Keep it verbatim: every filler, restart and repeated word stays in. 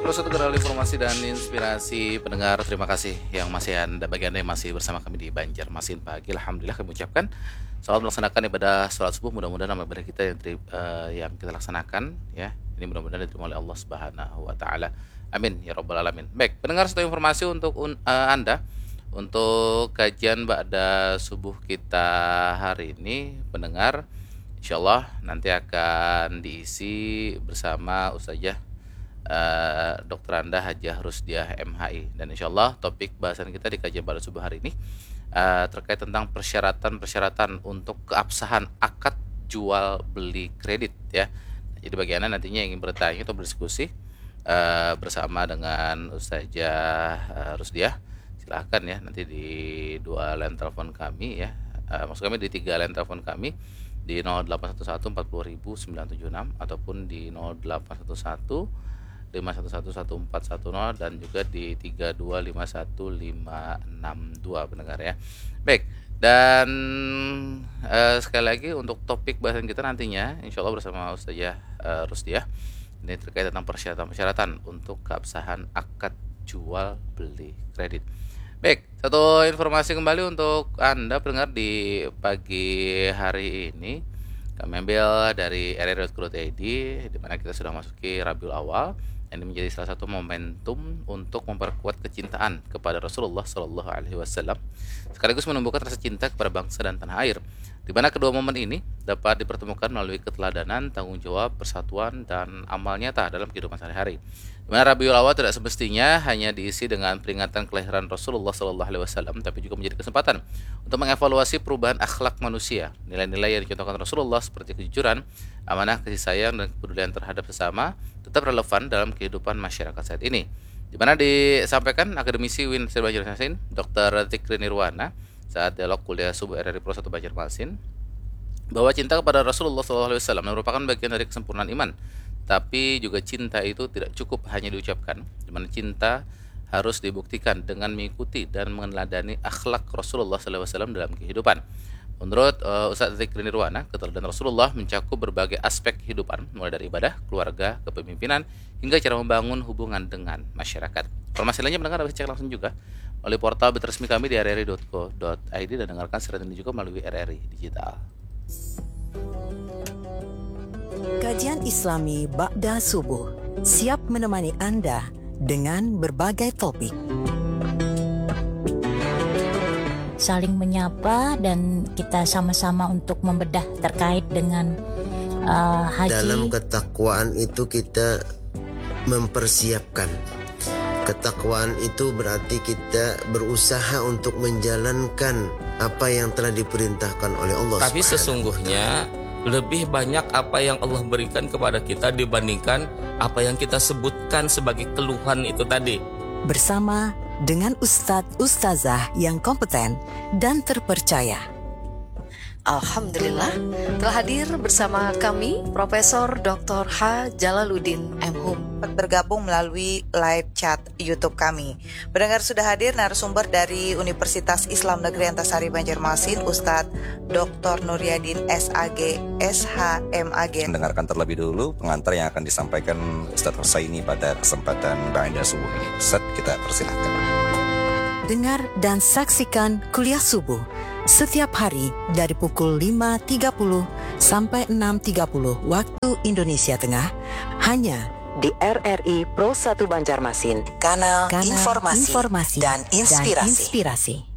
Pro satu Kanal Informasi dan Inspirasi. Pendengar, terima kasih yang masih Anda, bagi Anda yang masih bersama kami di Banjarmasin Pagi. Alhamdulillah kami ucapkan selamat melaksanakan ibadah sholat subuh. Mudah-mudahan amal ibadah kita yang, uh, yang kita laksanakan ya, ini mudah-mudahan diterima oleh Allah Subhanahu wa taala. Amin ya rabbal alamin. Baik, pendengar, satu informasi untuk uh, Anda untuk kajian ba'da subuh kita hari ini, pendengar, insyaallah nanti akan diisi bersama Ustazah Uh, Dokter Anda Hajah Rusdiah M H I, dan insyaallah topik bahasan kita di kajian pada subuh hari ini uh, terkait tentang persyaratan-persyaratan untuk keabsahan akad jual beli kredit ya. Jadi bagi Anda nantinya yang ingin bertanya atau berdiskusi uh, bersama dengan Ustazah uh, Rusdiah, silahkan ya nanti di dua line telepon kami ya, uh, maksud kami di tiga line telepon kami di nol delapan satu satu empat nol nol sembilan tujuh enam ataupun di nol delapan satu satu lima satu satu satu empat satu nol dan juga di tiga dua lima satu lima enam dua, pendengar ya. Baik, dan uh, sekali lagi untuk topik bahasan kita nantinya insyaallah bersama Ustazah uh, Rusdiah, ini terkait tentang persyaratan-persyaratan untuk keabsahan akad jual beli kredit. Baik, satu informasi kembali untuk Anda pendengar di pagi hari ini. Kami ambil dari r r i dot co dot i d, di mana kita sudah masuki Rabiul Awal. Ini menjadi salah satu momentum untuk memperkuat kecintaan kepada Rasulullah Shallallahu Alaihi Wasallam, sekaligus menumbuhkan rasa cinta kepada bangsa dan tanah air, di mana kedua momen ini dapat dipertemukan melalui keteladanan, tanggung jawab, persatuan, dan amal nyata dalam kehidupan sehari-hari. Di mana Rabiul Awal tidak semestinya hanya diisi dengan peringatan kelahiran Rasulullah Shallallahu Alaihi Wasallam, tapi juga menjadi kesempatan untuk mengevaluasi perubahan akhlak manusia, nilai-nilai yang dicontohkan Rasulullah seperti kejujuran, amanah, kasih sayang, dan kepedulian terhadap sesama tetap relevan dalam kehidupan masyarakat saat ini. Di mana disampaikan akademisi U I N Banjarmasin, Dokter Tikri Nirwana, saat dialog kuliah subuh R R I Pro satu Banjarmasin, bahwa cinta kepada Rasulullah shallallahu alaihi wasallam merupakan bagian dari kesempurnaan iman. Tapi juga cinta itu tidak cukup hanya diucapkan, di mana cinta harus dibuktikan dengan mengikuti dan meneladani akhlak Rasulullah shallallahu alaihi wasallam dalam kehidupan. Menurut uh, Ustaz Zikri Nirwana, keteladanan Rasulullah mencakup berbagai aspek kehidupan, mulai dari ibadah, keluarga, kepemimpinan, hingga cara membangun hubungan dengan masyarakat. Informasi lainnya mendengar bisa cek langsung juga melalui portal berita resmi kami di r r i dot co dot i d dan dengarkan siaran ini juga melalui R R I Digital. Kajian Islami Ba'da Subuh siap menemani Anda dengan berbagai topik. Saling menyapa dan kita sama-sama untuk membedah terkait dengan uh, haji. Dalam ketakwaan itu kita mempersiapkan. Ketakwaan itu berarti kita berusaha untuk menjalankan apa yang telah diperintahkan oleh Allah. Tapi sesungguhnya lebih banyak apa yang Allah berikan kepada kita dibandingkan apa yang kita sebutkan sebagai keluhan itu tadi. Bersama dengan Ustadz Ustazah yang kompeten dan terpercaya. Alhamdulillah telah hadir bersama kami Profesor Doktor H. Jalaluddin M Hum, bergabung melalui live chat YouTube kami. Pendengar, sudah hadir narasumber dari Universitas Islam Negeri Antasari Banjarmasin, Ustadz Doktor Nuryadin S A G S H M A G. Dengarkan terlebih dulu pengantar yang akan disampaikan Ustadz Husaini pada kesempatan ba'da subuh ini. Ustadz, kita persilahkan. Dengar dan saksikan kuliah subuh setiap hari dari pukul lima tiga puluh sampai enam tiga puluh waktu Indonesia Tengah, hanya di R R I Pro satu Banjarmasin, kanal, kanal informasi, informasi dan inspirasi. Dan inspirasi.